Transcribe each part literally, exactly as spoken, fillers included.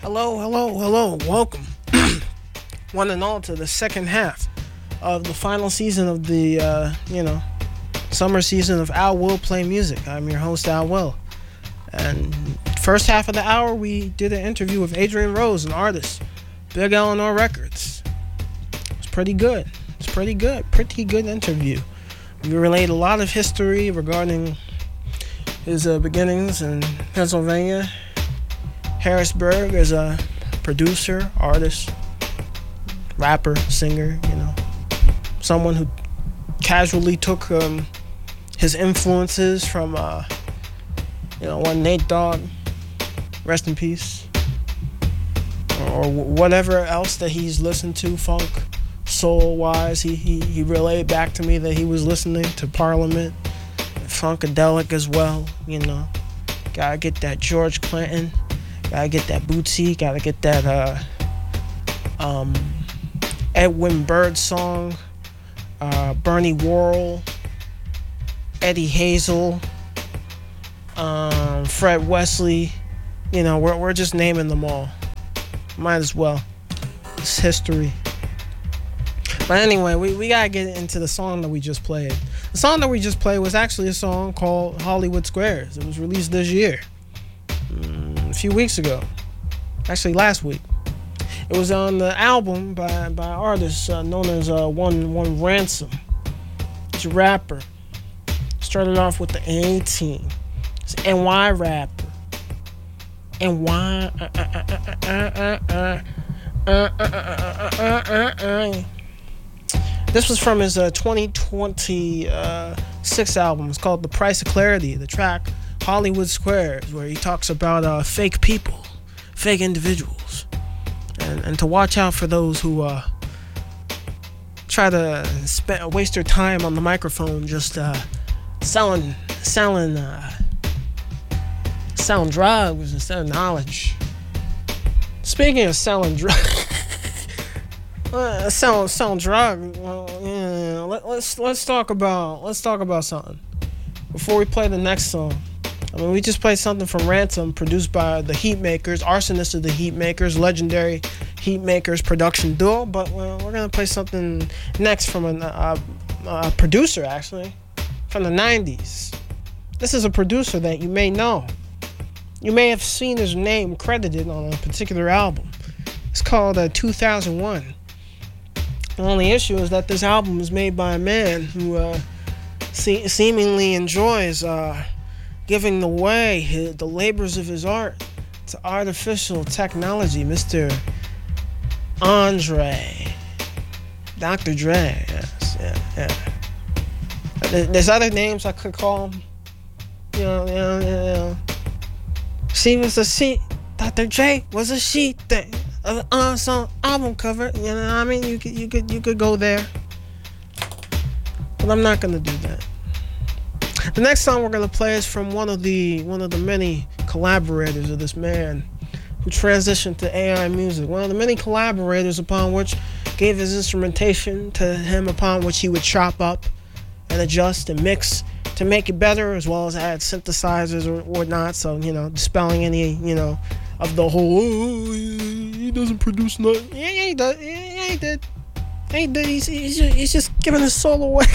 Hello, hello, hello. Welcome, one and all, to the second half of the final season of the, uh, you know, summer season of Al Will Play Music. I'm your host, Al Will. And first half of the hour, we did an interview with Adrian Rose, an artist, Big Eleanor Records. It's pretty good. It's pretty good. Pretty good interview. We relayed a lot of history regarding his uh, beginnings in Pennsylvania, Harrisburg, as a producer, artist, rapper, singer, you know, someone who casually took um, his influences from, uh, you know, one Nate Dogg, rest in peace, or, or whatever else that he's listened to, funk, soul-wise. He, he, he relayed back to me that he was listening to Parliament, Funkadelic as well, you know. Gotta get that George Clinton, gotta get that Bootsy, gotta get that uh, um, Edwin Birdsong, uh, Bernie Worrell, Eddie Hazel, um, Fred Wesley. You know, we're we're just naming them all. Might as well. It's history. But anyway, we, we gotta get into the song that we just played. The song that we just played was actually a song called Hollywood Squares. It was released this year, mm, a few weeks ago, actually last week. It was on the album by by artists uh, known as uh, One One Ransom. He's a rapper. Started off with the A team. It's an N Y rapper. N Y. Uh, uh, uh, uh, uh, uh, uh, uh, uh, uh, uh. This was from his uh, twenty twenty-six album. It's called The Price of Clarity. The track Hollywood Squares, where he talks about uh, fake people, fake individuals, and and to watch out for those who uh, try to spend, waste their time on the microphone just uh, selling selling uh, selling drugs instead of knowledge. Speaking of selling drugs. Uh, selling selling drugs. Well, yeah. Let, let's let's talk about let's talk about something before we play the next song. I mean, we just played something from Ransom, produced by the Heatmakers, arsonists of the Heatmakers, legendary Heatmakers production duo. But well, we're gonna play something next from a, a, a producer, actually, from the nineties. This is a producer that you may know. You may have seen his name credited on a particular album. It's called uh, two thousand one. The only issue is that this album is made by a man who uh, se- seemingly enjoys uh, giving away his, the labors of his art to artificial technology, Mister Andre, Doctor Dre. Yes, yeah, yeah. There's other names I could call him. You know, you know, you know. She was a she. Doctor Dre was a she thing. Uh, uh, some album cover, you know what I mean? You could, you could, you could go there, but I'm not gonna do that. The next song we're gonna play is from one of the one of the many collaborators of this man who transitioned to A I music. One of the many collaborators upon which gave his instrumentation to him, upon which he would chop up and adjust and mix to make it better, as well as add synthesizers or whatnot. So, you know, dispelling any, you know, of the whole, oh, he doesn't produce nothing. Yeah, yeah, he does. Yeah, yeah, he did. Yeah, he did. He's, he's, just, he's just giving his soul away.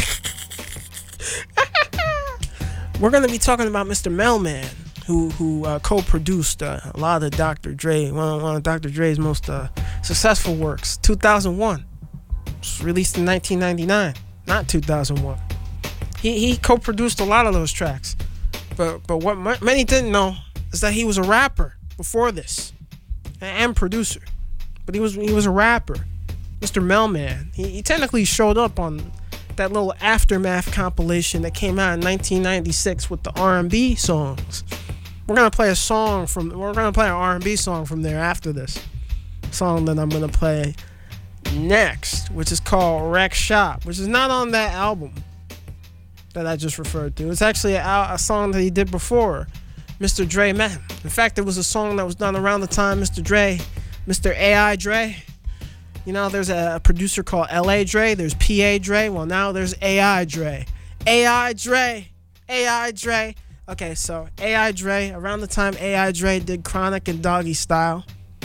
We're going to be talking about Mister Melman, who who uh, co-produced uh, a lot of Doctor Dre, one of, one of Doctor Dre's most uh, successful works, two thousand one. It was released in nineteen ninety-nine, not two thousand one. He he co-produced a lot of those tracks. But, but what m- many didn't know is that he was a rapper before this, and producer, but he was he was a rapper, Mister Melman. He, he technically showed up on that little Aftermath compilation that came out in nineteen ninety-six with the R and B songs. We're gonna play a song from we're gonna play an R and B song from there after this song that I'm gonna play next, which is called Wreck Shop, which is not on that album that I just referred to. It's actually a, a song that he did before Mister Dre met him. In fact, it was a song that was done around the time Mister Dre, Mister A I Dre. You know, there's a producer called L A Dre. There's P A Dre. Well, now there's A I Dre. A I Dre. A I Dre. Okay, so A I Dre, around the time A I Dre did Chronic and Doggy Style,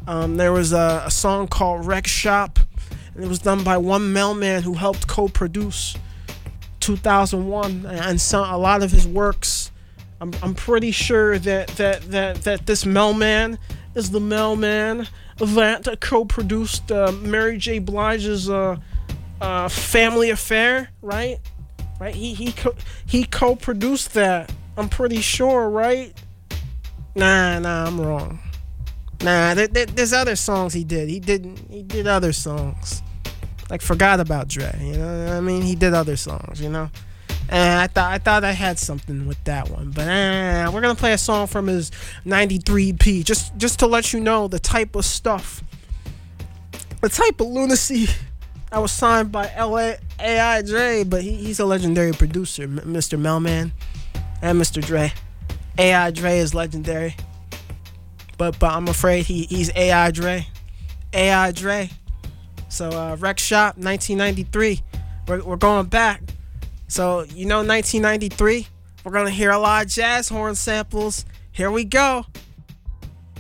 Um, there was a, a song called Wreck Shop, and it was done by one Mailman who helped co-produce two thousand one, and some, a lot of his works. I'm, I'm pretty sure that, that, that, that this Mailman is the Mailman that co-produced uh, Mary J. Blige's uh, uh, Family Affair, right? Right? He he co- he co-produced that. I'm pretty sure, right? Nah, nah, I'm wrong. Nah, there, there, there's other songs he did. He didn't. He did other songs. Like Forgot About Dre. You know what I mean? He did other songs. You know. And I thought I thought I had something with that one, but uh, we're gonna play a song from his ninety-three E P, just just to let you know the type of stuff, the type of lunacy. I was signed by L A A I Dre, but he, he's a legendary producer, M- Mister Mailman and Mister Dre. A I Dre is legendary, but but I'm afraid he, he's A I Dre, A I Dre. So uh, Wreck Shop, nineteen ninety-three. We're we're going back. So, you know, nineteen ninety-three, we're going to hear a lot of jazz horn samples. Here we go.